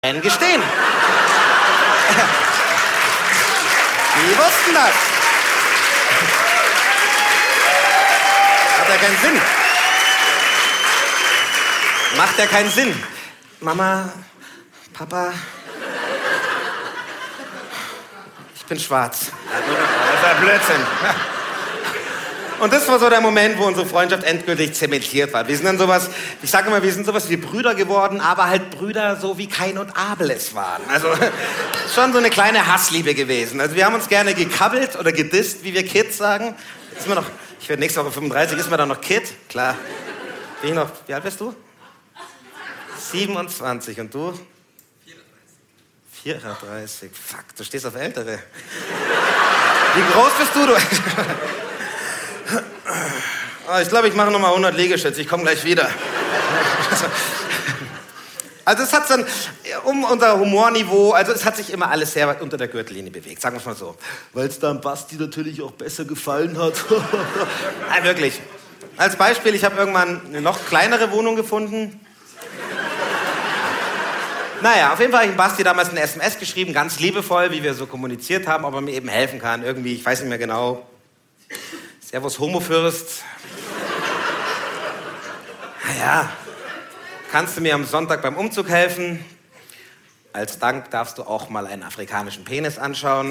gestehen. Die wussten das. Hat ja keinen Sinn. Macht ja keinen Sinn. Mama, Papa, ich bin schwarz. Das ist ja Blödsinn. Und das war so der Moment, wo unsere Freundschaft endgültig zementiert war. Wir sind dann sowas, ich sage immer, wir sind sowas wie Brüder geworden, aber halt Brüder so wie Kain und Abel es waren. Also schon so eine kleine Hassliebe gewesen. Also wir haben uns gerne gekabbelt oder gedisst, wie wir Kids sagen. Ist man noch, ich werde nächste Woche 35, ist man dann noch Kid? Klar. Bin ich noch, wie alt bist du? 27 und du? 34. Fuck, du stehst auf Ältere. Wie groß bist du? Oh, ich glaube, ich mache nochmal 100 Liegestütze. Ich komme gleich wieder. Also es hat dann, um unser Humorniveau, also es hat sich immer alles sehr weit unter der Gürtellinie bewegt, sagen wir es mal so. Weil es dann Basti natürlich auch besser gefallen hat. Nein, wirklich. Als Beispiel, ich habe irgendwann eine noch kleinere Wohnung gefunden. Naja, auf jeden Fall habe ich Basti damals eine SMS geschrieben, ganz liebevoll, wie wir so kommuniziert haben, ob er mir eben helfen kann. Irgendwie, ich weiß nicht mehr genau. Servus Homofürst. Naja, kannst du mir am Sonntag beim Umzug helfen? Als Dank darfst du auch mal einen afrikanischen Penis anschauen.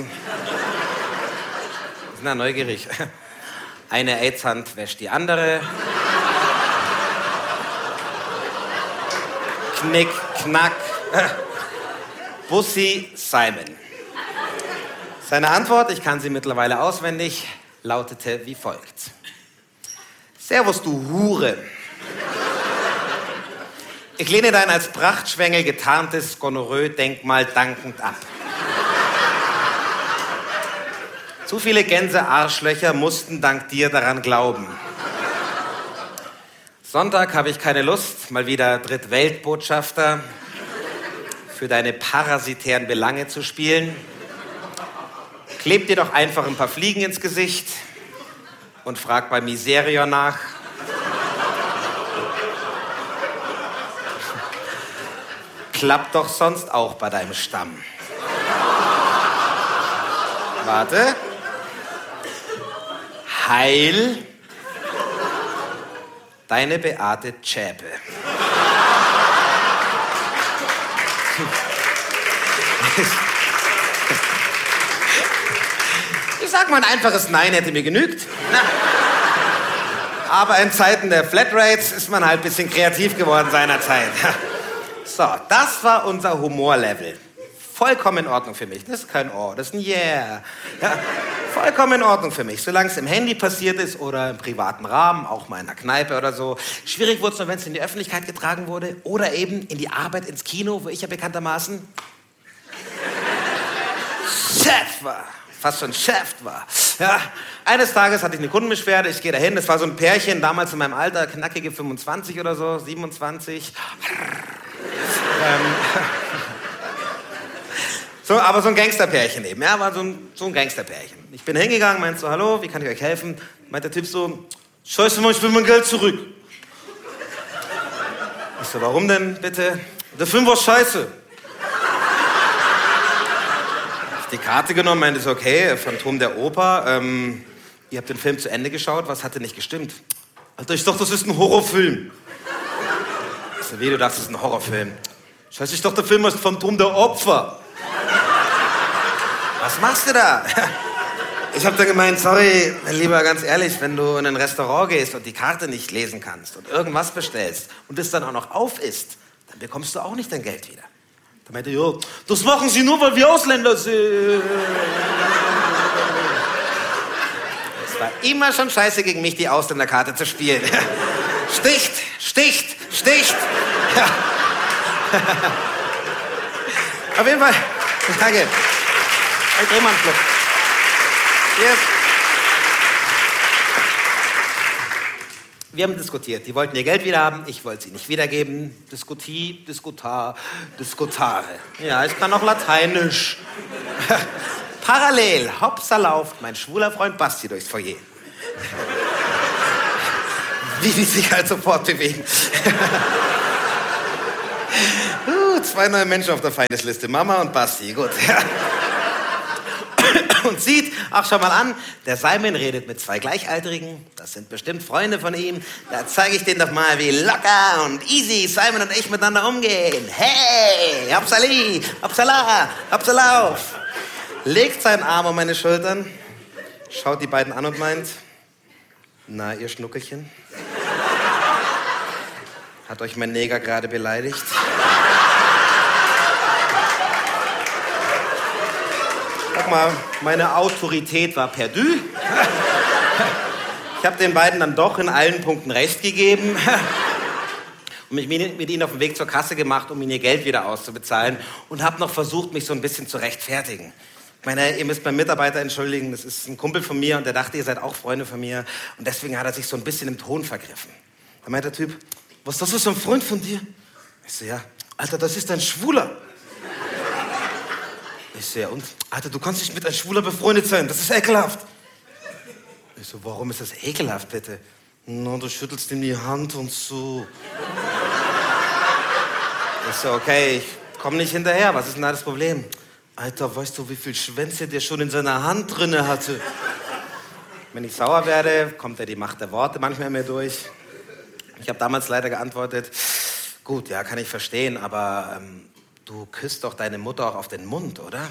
Wir sind ja neugierig. Eine AIDS-Hand wäscht die andere. Knick, knack. Bussi Simon. Seine Antwort, ich kann sie mittlerweile auswendig, lautete wie folgt. Servus, du Hure. Ich lehne dein als Prachtschwengel getarntes Gonorrhoe-Denkmal dankend ab. Zu viele Gänse-Arschlöcher mussten dank dir daran glauben. Sonntag habe ich keine Lust, mal wieder Drittweltbotschafter für deine parasitären Belange zu spielen. Kleb dir doch einfach ein paar Fliegen ins Gesicht und frag bei Miserior nach. Klappt doch sonst auch bei deinem Stamm. Warte. Heil deine Beate Zschäpe. Ich sag mal, ein einfaches Nein hätte mir genügt. Na. Aber in Zeiten der Flatrates ist man halt ein bisschen kreativ geworden seinerzeit. So, das war unser Humorlevel. Vollkommen in Ordnung für mich. Das ist kein Oh, das ist ein Yeah. Ja, vollkommen in Ordnung für mich. Solange es im Handy passiert ist oder im privaten Rahmen, auch mal in einer Kneipe oder so. Schwierig wurde es nur, wenn es in die Öffentlichkeit getragen wurde oder eben in die Arbeit, ins Kino, wo ich ja bekanntermaßen Chef war. Fast schon Chef war. Ja, eines Tages hatte ich eine Kundenbeschwerde, ich gehe dahin, das war so ein Pärchen, damals in meinem Alter, knackige 25 oder so, 27. So, aber so ein Gangsterpärchen eben, ja, war so ein Gangsterpärchen. Ich bin hingegangen, meinte so, hallo, wie kann ich euch helfen? Meint der Typ so, scheiße, Mann, ich will mein Geld zurück. Ich so, warum denn, bitte? Der Film war scheiße. Die Karte genommen, meinte so, okay, Phantom der Oper, ihr habt den Film zu Ende geschaut, was hatte nicht gestimmt? Alter, ich dachte, das ist ein Horrorfilm. Ich so, wie, du dachtest, das ist ein Horrorfilm? Scheiße, ich dachte, der Film heißt Phantom der Opfer. Was machst du da? Ich hab dann gemeint, sorry, mein Lieber, ganz ehrlich, wenn du in ein Restaurant gehst und die Karte nicht lesen kannst und irgendwas bestellst und es dann auch noch auf ist, dann bekommst du auch nicht dein Geld wieder. Da meinte ja, das machen sie nur, weil wir Ausländer sind. Es war immer schon scheiße gegen mich, die Ausländerkarte zu spielen. Sticht, sticht, sticht. Ja. Auf jeden Fall, danke. Ich dreh mal einen Schluck. Yes. Wir haben diskutiert. Die wollten ihr Geld wieder haben, ich wollte sie nicht wiedergeben. Diskuti, diskutar, diskutare. Ja, ich kann auch Lateinisch. Parallel, hopsa lauft mein schwuler Freund Basti durchs Foyer. Wie die sich halt sofort bewegen. 2 neue Menschen auf der Feindesliste. Mama und Basti, gut. Ja. Und sieht, ach, schau mal an, der Simon redet mit 2 Gleichaltrigen. Das sind bestimmt Freunde von ihm. Da zeige ich denen doch mal, wie locker und easy Simon und ich miteinander umgehen. Hey, Hopsali, Hopsala, Hopsalauf. Legt seinen Arm um meine Schultern, schaut die beiden an und meint, na, ihr Schnuckelchen? Hat euch mein Neger gerade beleidigt? Guck mal, meine Autorität war perdu. Ich habe den beiden dann doch in allen Punkten recht gegeben und mich mit ihnen auf den Weg zur Kasse gemacht, um ihnen ihr Geld wieder auszubezahlen und habe noch versucht, mich so ein bisschen zu rechtfertigen. Ich meine, ihr müsst meinen Mitarbeiter entschuldigen, das ist ein Kumpel von mir und der dachte, ihr seid auch Freunde von mir und deswegen hat er sich so ein bisschen im Ton vergriffen. Da meint der Typ, was, das ist so ein Freund von dir? Ich so, ja. Alter, das ist ein Schwuler. Ich so, ja und? Alter, du kannst nicht mit einem Schwuler befreundet sein, das ist ekelhaft. Ich so, warum ist das ekelhaft, bitte? Na, du schüttelst ihm die Hand und so. Ich so, okay, ich komm nicht hinterher, was ist denn da das Problem? Alter, weißt du, wie viel Schwänze der schon in seiner Hand drinne hatte? Wenn ich sauer werde, kommt ja die Macht der Worte manchmal in mir durch. Ich habe damals leider geantwortet, gut, ja, kann ich verstehen, aber du küsst doch deine Mutter auch auf den Mund, oder?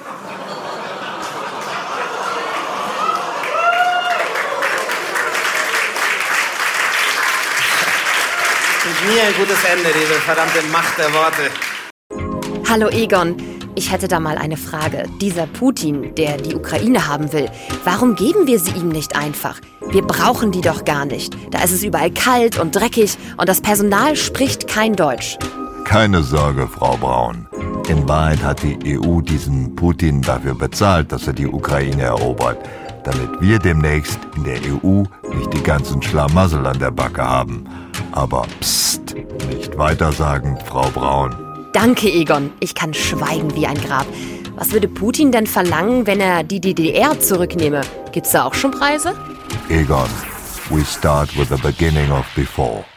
Und mir ein gutes Ende, diese verdammte Macht der Worte. Hallo Egon, ich hätte da mal eine Frage. Dieser Putin, der die Ukraine haben will, warum geben wir sie ihm nicht einfach? Wir brauchen die doch gar nicht. Da ist es überall kalt und dreckig und das Personal spricht kein Deutsch. Keine Sorge, Frau Braun. In Wahrheit hat die EU diesen Putin dafür bezahlt, dass er die Ukraine erobert, damit wir demnächst in der EU nicht die ganzen Schlamassel an der Backe haben. Aber psst, nicht weitersagen, Frau Braun. Danke, Egon. Ich kann schweigen wie ein Grab. Was würde Putin denn verlangen, wenn er die DDR zurücknehme? Gibt's da auch schon Preise? Egon, we start with the beginning of before.